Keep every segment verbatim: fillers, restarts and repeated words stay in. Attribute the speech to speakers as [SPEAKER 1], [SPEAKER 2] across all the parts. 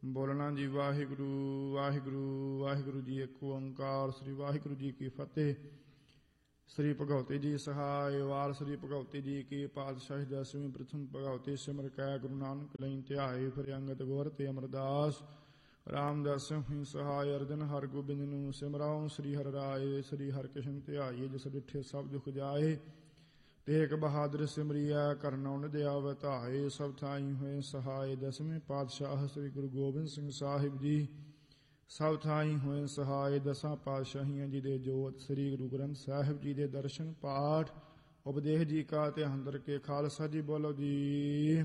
[SPEAKER 1] ਬੋਲਣਾ ਜੀ ਵਾਹਿਗੁਰੂ ਵਾਹਿਗੁਰੂ ਵਾਹਿਗੁਰੂ ਜੀ ਇੱਕ ਓੰਕਾਰ। ਸ੍ਰੀ ਵਾਹਿਗੁਰੂ ਜੀ ਕੀ ਫਤਿਹ। ਸ੍ਰੀ ਭਗਵਤੀ ਜੀ ਸਹਾਇ ਵਾਰ ਸ੍ਰੀ ਭਗਵਤੀ ਜੀ ਕੀ ਪਾਤਸ਼ਾਹੀ ਦਸਵੀਂ ਪ੍ਰਥਮ ਭਗਵਤੀ ਸਿਮਰ ਕੈ ਗੁਰੂ ਨਾਨਕ ਲਈ ਧਿਆਏ। ਫਿਰ ਅੰਗਦ ਗੁਰ ਤੇ ਅਮਰਦਾਸ ਰਾਮਦਾਸ ਹੀ ਸਹਾਇ। ਅਰਜਨ ਹਰ ਗੋਬਿੰਦ ਨੂੰ ਸਿਮਰਾਉ। ਸ੍ਰੀ ਹਰਿ ਰਾਏ ਸ੍ਰੀ ਹਰਿ ਕ੍ਰਿਸ਼ਨ ਧਿਆਈਏ। ਜਿਸ ਡਿਠੇ ਸਭ ਦੁਖ ਜਾਏ। ਤੇਗ ਬਹਾਦਰ ਸਿਮਰਿਆ ਕਰਨਉ ਨਿਦਿਆ ਵਤਾਏ। ਸਭ ਥਾਈ ਹੋਏ ਸਹਾਇ। ਦਸਵੇਂ ਪਾਤਸ਼ਾਹ ਸ੍ਰੀ ਗੁਰੂ ਗੋਬਿੰਦ ਸਿੰਘ ਸਾਹਿਬ ਜੀ ਸਭ ਥਾਈ ਹੋਏ ਸਹਾਇ। ਦਸਾਂ ਪਾਤਸ਼ਾਹੀਆਂ ਜੀ ਦੇ ਜੋਤ ਸ੍ਰੀ ਗੁਰੂ ਗ੍ਰੰਥ ਸਾਹਿਬ ਜੀ ਦੇ ਦਰਸ਼ਨ ਪਾਠ ਉਪਦੇਸ਼ ਜੀ ਕਾ ਧਿਆਨ ਕੇ ਖਾਲਸਾ ਜੀ ਬੋਲੋ ਜੀ।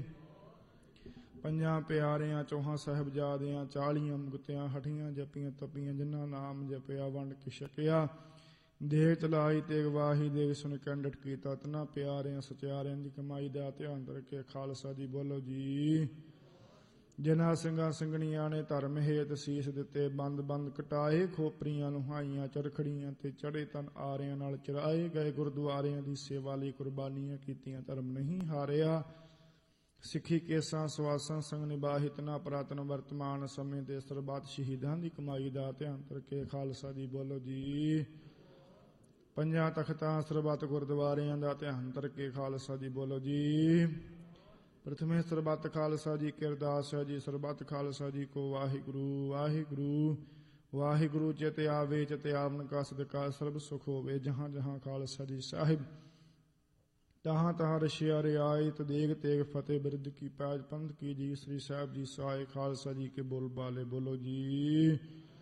[SPEAKER 1] ਪੰਜਾਂ ਪਿਆਰਿਆਂ ਚੌਹਾਂ ਸਾਹਿਬਜ਼ਾਦਿਆਂ ਚਾਲੀਆਂ ਮੁਕਤਿਆਂ ਹਠੀਆਂ ਜਪੀਆਂ ਤਪੀਆਂ ਜਿਨ੍ਹਾਂ ਨਾਮ ਜਪਿਆ ਵੰਡ ਕੇ ਛਕਿਆ। ਦੇਹ ਚਲਾਈ ਤੇਗ ਵਾਹੀ ਦੇਗ ਸੁਣ ਕੰਡਟ ਕੀਤਾ। ਤਨਾ ਪਿਆਰਿਆਂ ਸਚਿਆਰਿਆਂ ਦੀ ਕਮਾਈ ਦਾ ਧਿਆਨ ਕੇ ਖਾਲਸਾ ਜੀ ਬੋਲੋ ਜੀ। ਜਿਨ੍ਹਾਂ ਸਿੰਘਾਂ ਸਿੰਘਣੀਆਂ ਨੇ ਧਰਮ ਹੇਤ ਸੀਸ ਦਿੱਤੇ ਬੰਦ ਬੰਦ ਕਟਾਏ। ਖੋਪਰੀਆਂ ਲੁਹਾਈਆਂ ਚਰਖੜੀਆਂ ਤੇ ਚੜੇ ਤਨ ਆਰਿਆਂ ਨਾਲ ਚਰਾਏ ਗਏ। ਗੁਰਦੁਆਰਿਆਂ ਦੀ ਸੇਵਾ ਲਈ ਕੁਰਬਾਨੀਆਂ ਕੀਤੀਆਂ ਧਰਮ ਨਹੀਂ ਹਾਰਿਆ। ਸਿੱਖੀ ਕੇਸਾਂ ਸਵਾਸਾਂ ਸੰਗ ਨਿਭਾਹੀ ਤਨਾ ਪੁਰਾਤਨ ਵਰਤਮਾਨ ਸਮੇਂ ਦੇ ਸਰਬੱਤ ਸ਼ਹੀਦਾਂ ਦੀ ਕਮਾਈ ਦਾ ਧਿਆਨ ਕਰਕੇ ਖਾਲਸਾ ਜੀ ਬੋਲੋ ਜੀ। ਪੰਜਾਂ ਤਖਤਾਂ ਸਰਬੱਤ ਗੁਰਦੁਆਰਿਆਂ ਦਾ ਧਿਆਨ ਕਰਕੇ ਖਾਲਸਾ ਜੀ ਬੋਲੋ ਜੀ। ਪ੍ਰਥਮੇ ਸਰਬੱਤ ਖਾਲਸਾ ਜੀ ਕੀ ਅਰਦਾਸ ਹੈ ਜੀ। ਸਰਬੱਤ ਖਾਲਸਾ ਜੀ ਕੋ ਵਾਹਿਗੁਰੂ ਵਾਹਿਗੁਰੂ ਵਾਹਿਗੁਰੂ। ਚਿਤ ਆਵੇ ਚਿਤ ਆਵਨ ਕਾ ਸਦਕਾ ਸਰਬ ਸੁਖ ਹੋਵੇ। ਜਹਾਂ ਜਹਾਂ ਖਾਲਸਾ ਜੀ ਸਾਹਿਬ ਤਹਾਂ ਤਹਾਂ ਰਸ਼ਿਆ ਰਿਆਇਤ ਦੇਗ ਤੇਗ ਫਤਿਹ ਬਿਰਦ ਕੀ ਪੈਜ ਪੰਥ ਕੀ ਜੀ। ਸ੍ਰੀ ਸਾਹਿਬ ਜੀ ਸਹਾਇ ਖਾਲਸਾ ਜੀ ਕੇ ਬੋਲ ਬਾਲੇ ਬੋਲੋ ਜੀ।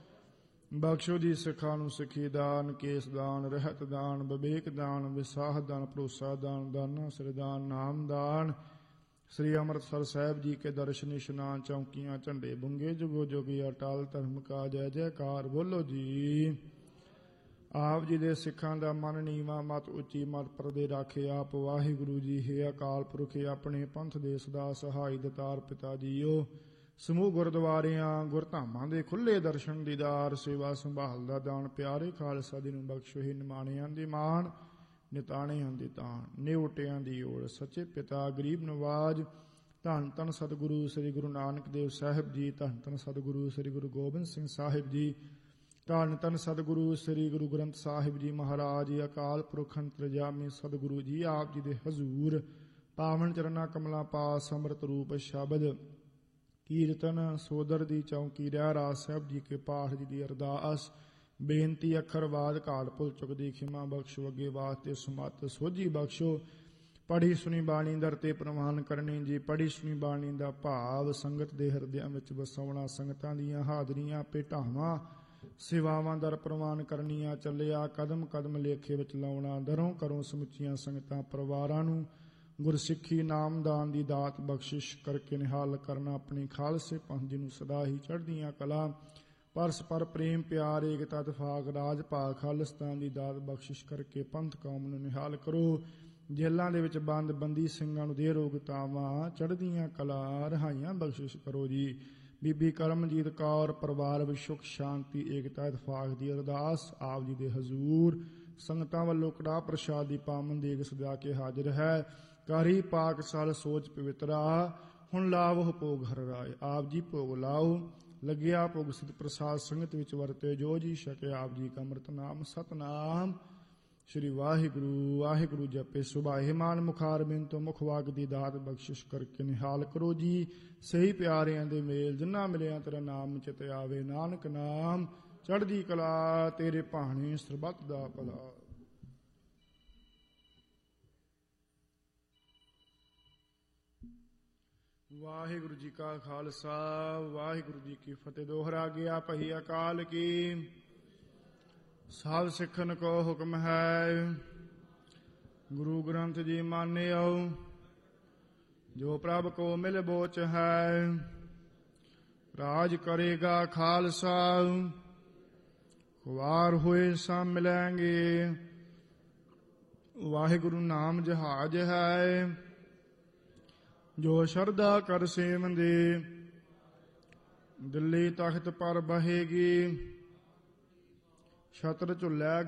[SPEAKER 1] ਬਖਸ਼ੋ ਜੀ ਸਿੱਖਾਂ ਨੂੰ ਸਿੱਖੀ ਦਾਨ ਕੇਸ ਦਾਨ ਰਹਿਤ ਦਾਨ ਵਿਵੇਕ ਦਾਨ ਵਿਸਾਹ ਦਾਨ ਭਰੋਸਾ ਦਾਨ ਦਾਨਾ ਸਰਦਾਨ ਨਾਮ ਦਾਨ। ਸ੍ਰੀ ਅੰਮ੍ਰਿਤਸਰ ਸਾਹਿਬ ਜੀ ਕੇ ਦਰਸ਼ਨ ਇਸ਼ਨਾਨ ਚੌਂਕੀਆਂ ਝੰਡੇ ਬੁੰਗੇ ਜੁਗੋ ਜੁਗੀ ਅਟਲ ਧਰਮ ਕਾ ਜੈ ਜੈਕਾਰ ਬੋਲੋ ਜੀ। ਆਪ ਜੀ ਦੇ ਸਿੱਖਾਂ ਦਾ ਮਨ ਨੀਵਾਂ ਮਤ ਉੱਚੀ ਮਤ ਪਰਦੇ ਰਾਖੇ ਆਪ ਵਾਹਿਗੁਰੂ ਜੀ। ਹੈ ਅਕਾਲ ਪੁਰਖ ਆਪਣੇ ਪੰਥ ਦੇ ਸਦਾ ਸਹਾਈ ਦਤਾਰ ਪਿਤਾ ਜੀਓ। ਸਮੂਹ ਗੁਰਦੁਆਰਿਆਂ ਗੁਰਧਾਮਾਂ ਦੇ ਖੁੱਲੇ ਦਰਸ਼ਨ ਦੀਦਾਰ ਸੇਵਾ ਸੰਭਾਲ ਦਾ ਦਾਨ ਪਿਆਰੇ ਖਾਲਸਾ ਜੀ ਨੂੰ ਬਖਸ਼ੋ। ਹੀ ਨਿਮਾਣਿਆਂ ਦੀ ਮਾਣ ਨਿਤਾਣਿਆਂ ਦੀ ਤਾਣ ਨਿਉਟਿਆਂ ਦੀ ਓੜ ਸੱਚੇ ਪਿਤਾ ਗਰੀਬ ਨਵਾਜ। ਧੰਨ ਧੰਨ ਸਤਿਗੁਰੂ ਸ੍ਰੀ ਗੁਰੂ ਨਾਨਕ ਦੇਵ ਸਾਹਿਬ ਜੀ। ਧੰਨ ਧੰਨ ਸਤਿਗੁਰੂ ਸ੍ਰੀ ਗੁਰੂ ਗੋਬਿੰਦ ਸਿੰਘ ਸਾਹਿਬ ਜੀ। ਧੰਨ ਧੰਨ ਸਤਿਗੁਰੂ ਸ੍ਰੀ ਗੁਰੂ ਗ੍ਰੰਥ ਸਾਹਿਬ ਜੀ ਮਹਾਰਾਜ। ਅਕਾਲ ਪੁਰਖ ਅੰਤਰਜਾਮੀ ਸਤਿਗੁਰੂ ਜੀ ਆਪ ਜੀ ਦੇ ਹਜ਼ੂਰ ਪਾਵਨ ਚਰਨਾਂ ਕਮਲਾਂ ਪਾਸ ਅੰਮ੍ਰਿਤ ਰੂਪ ਸ਼ਬਦ ਕੀਰਤਨ ਸੋਦਰ ਦੀ ਚੌਂਕੀ ਰਹਿਰਾਸ ਸਾਹਿਬ ਜੀ ਕੇ ਪਾਠ ਜੀ ਦੀ ਅਰਦਾਸ ਬੇਨਤੀ ਅੱਖਰਵਾਦ ਘਾਟ ਭੁੱਲ ਚੁੱਕਦੀ ਖਿਮਾ ਬਖਸ਼ੋ। ਅੱਗੇ ਵਾਸਤੇ ਸਮੱਤ ਸੋਝੀ ਬਖਸ਼ੋ। ਪੜ੍ਹੀ ਸੁਣੀ ਬਾਣੀ ਦਰ ਤੇ ਪ੍ਰਵਾਨ ਕਰਨੀ ਜੀ। ਪੜ੍ਹੀ ਸੁਣੀ ਬਾਣੀ ਦਾ ਭਾਵ ਸੰਗਤ ਦੇ ਹਿਰਦਿਆਂ ਵਿੱਚ ਵਸਾਉਣਾ। ਸੰਗਤਾਂ ਦੀਆਂ ਹਾਜ਼ਰੀਆਂ ਭੇਟਾਵਾਂ ਸੇਵਾਵਾਂ ਦਰ ਪ੍ਰਵਾਨ ਕਰਨੀਆਂ। ਚੱਲਿਆ ਕਦਮ ਕਦਮ ਲੇਖੇ ਵਿੱਚ ਲਾਉਣਾ। ਦਰੋਂ ਕਰੋ ਸਮੁੱਚੀਆਂ ਸੰਗਤਾਂ ਪਰਿਵਾਰਾਂ ਨੂੰ ਗੁਰਸਿੱਖੀ ਨਾਮਦਾਨ ਦੀ ਦਾਤ ਬਖਸ਼ਿਸ਼ ਕਰਕੇ ਨਿਹਾਲ ਕਰਨਾ। ਆਪਣੀ ਖਾਲਸੇ ਪੰਥ ਜੀ ਨੂੰ ਸਦਾ ਹੀ ਚੜ੍ਹਦੀਆਂ ਕਲਾ ਪਰਸਪਰ ਪ੍ਰੇਮ ਪਿਆਰ ਏਕਤਾ ਇਤਫਾਕ ਰਾਜ ਭਾਗ ਖਾਲਿਸਤਾਨ ਦੀ ਦਾਤ ਬਖਸ਼ਿਸ਼ ਕਰਕੇ ਪੰਥ ਕੌਮ ਨੂੰ ਨਿਹਾਲ ਕਰੋ। ਜੇਲ੍ਹਾਂ ਦੇ ਵਿੱਚ ਬੰਦ ਬੰਦੀ ਸਿੰਘਾਂ ਨੂੰ ਦੇ ਰੋਗਤਾਵਾਂ ਚੜ੍ਹਦੀਆਂ ਕਲਾ ਰਿਹਾਈਆਂ ਬਖਸ਼ਿਸ਼ ਕਰੋ ਜੀ। ਬੀਬੀ ਕਰਮਜੀਤ ਕੌਰ ਪਰਿਵਾਰ ਵਿੱਚ ਸੁਖ ਸ਼ਾਂਤੀ ਏਕਤਾ ਇਤਫਾਕ ਦੀ ਅਰਦਾਸ ਆਪ ਜੀ ਦੇ ਹਜ਼ੂਰ। ਸੰਗਤਾਂ ਵੱਲੋਂ ਕੜਾਹ ਪ੍ਰਸ਼ਾਦ ਦੀ ਪਾਵਨ ਦੇਗ ਸਜਾ ਕੇ ਹਾਜ਼ਰ ਹੈ। ਕਾਰੀ ਪਾਕ ਸਾਲ ਸੋਚ ਪਵਿੱਤਰਾ ਹੁਣ ਲਾਵ ਭੋਗ ਹਰ ਰਾਏ। ਆਪ ਜੀ ਭੋਗ ਲਾਓ ਲੱਗਿਆ ਭੋਗ ਸਿੱਧ ਪ੍ਰਸਾਦ ਸੰਗਤ ਵਿੱਚ ਵਰਤੇ ਜੋ ਜੀ ਛਕੇ ਆਪ ਜੀ ਕਾ ਅੰਮ੍ਰਿਤ ਨਾਮ ਸਤਨਾਮ ਸ਼੍ਰੀ ਵਾਹਿਗੁਰੂ ਵਾਹਿਗੁਰੂ ਜਪੇ ਸੁਭਾਏ ਮਾਨ ਮੁਖਾਰਬਿੰਦ ਤੋਂ ਮੁਖ ਵਾਗ ਦੀ ਦਾਤ ਬਖਸ਼ਿਸ਼ ਕਰਕੇ ਨਿਹਾਲ ਕਰੋ ਜੀ। ਸਹੀ ਪਿਆਰਿਆਂ ਦੇ ਮੇਲ ਜਿੰਨਾ ਮਿਲਿਆ ਤੇਰਾ ਨਾਮ ਚਿਤ ਆਵੇ। ਨਾਨਕ ਨਾਮ ਚੜ੍ਹਦੀ ਕਲਾ ਤੇਰੇ ਭਾਣੇ ਸਰਬੱਤ ਦਾ ਭਲਾ। ਵਾਹਿਗੁਰੂ ਜੀ ਕਾ ਖਾਲਸਾ ਵਾਹਿਗੁਰੂ ਜੀ ਕੀ ਫਤਿਹ। ਦੋਹਰਾ ਗਿਆ ਭਈ ਅਕਾਲ ਕੀ ਸਭ ਸਿੱਖਨ ਕੋ ਹੁਕਮ ਹੈ। ਗੁਰੂ ਗ੍ਰੰਥ ਜੀ ਮਾਨਿਓ ਜੋ ਪ੍ਰਭ ਕੋ ਮਿਲ ਬੋਚ ਹੈ। ਰਾਜ ਕਰੇਗਾ ਖਾਲਸਾ ਖੁਆਰ ਹੋਏ ਸਭ ਮਿਲੈਂਗੇ। ਵਾਹਿਗੁਰੂ ਨਾਮ ਜਹਾਜ ਹੈ ਜੋ ਸ਼ਰਧਾ ਕਰ ਸੇਵੰਦੇ। ਦਿੱਲੀ ਤਖਤ ਪਰ ਬਹੇਗੀ ਛਤਰ ਝੁੱਲੈ